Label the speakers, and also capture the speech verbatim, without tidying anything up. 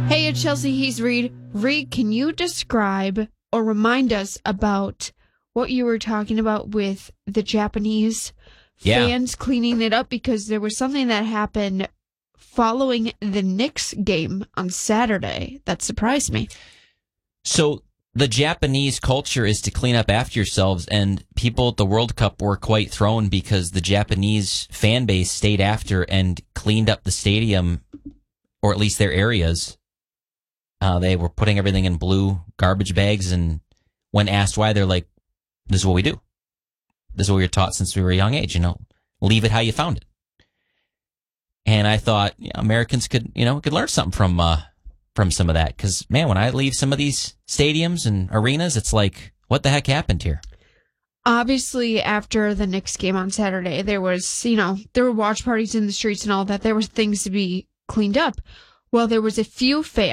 Speaker 1: Hey, it's Chelsea. He's Reed. Reed, can you describe or remind us about what you were talking about with the Japanese
Speaker 2: Yeah.
Speaker 1: fans cleaning it up? Because there was something that happened following the Knicks game on Saturday that surprised me.
Speaker 2: So the Japanese culture is to clean up after yourselves, and people at the World Cup were quite thrown because the Japanese fan base stayed after and cleaned up the stadium, or at least their areas. Uh, they were putting everything in blue garbage bags, and when asked why, they're like, this is what we do. This is what we were taught since we were a young age, you know, leave it how you found it. And I thought, you know, Americans could, you know, could learn something from uh, from some of that. Because, man, when I leave some of these stadiums and arenas, it's like, what the heck happened here?
Speaker 1: Obviously, after the Knicks game on Saturday, there was, you know, there were watch parties in the streets and all that. There was things to be cleaned up. Well, there was a few fans